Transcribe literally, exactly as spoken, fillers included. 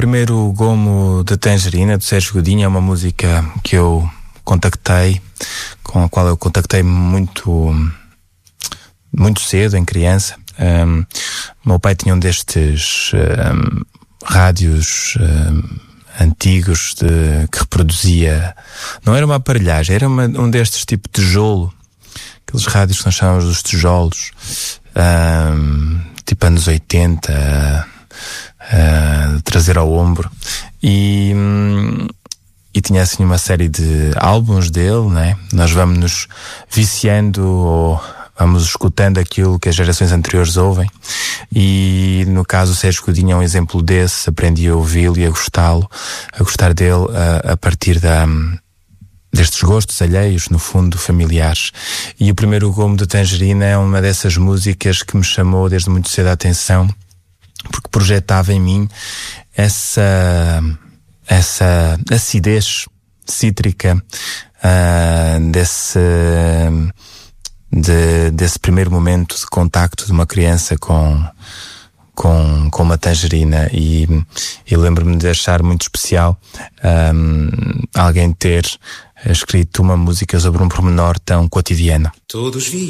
primeiro gomo de Tangerina, do Sérgio Godinho, é uma música que eu contactei, com a qual eu contactei muito, muito cedo, em criança. Um, meu pai tinha um destes um, rádios um, antigos de, que reproduzia, não era uma aparelhagem, era uma, um destes tipo tijolo, aqueles rádios que nós chamamos dos tijolos, um, tipo anos oitenta, uh, trazer ao ombro, e, um, e tinha assim uma série de álbuns dele, né? Nós vamos nos viciando ou vamos escutando aquilo que as gerações anteriores ouvem, e no caso o Sérgio Godinho é um exemplo desse. Aprendi a ouvi-lo e a gostá-lo, a gostar dele a, a partir da, destes gostos alheios, no fundo, familiares. E o primeiro gomo de Tangerina é uma dessas músicas que me chamou desde muito cedo a atenção, porque projetava em mim essa, essa acidez cítrica uh, desse... De, desse primeiro momento de contacto de uma criança com, com, com uma tangerina, e, e lembro-me de achar muito especial um, alguém ter escrito uma música sobre um pormenor tão cotidiano. Todos vi